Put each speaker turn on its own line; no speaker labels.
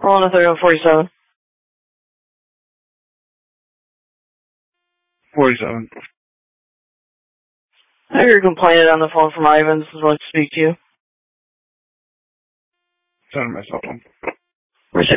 Calling a 3147.
47.
I heard complaining on the phone from Ivans. I'd like to speak to you.
Turn my cell phone.